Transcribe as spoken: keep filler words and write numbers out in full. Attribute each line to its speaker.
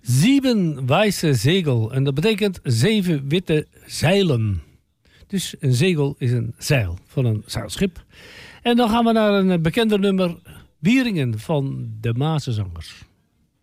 Speaker 1: Zeven wijze zegel. En dat betekent zeven witte zeilen. Dus een zegel is een zeil van een zeilschip. En dan gaan we naar een bekender nummer. Wieringen van de Mazenzangers.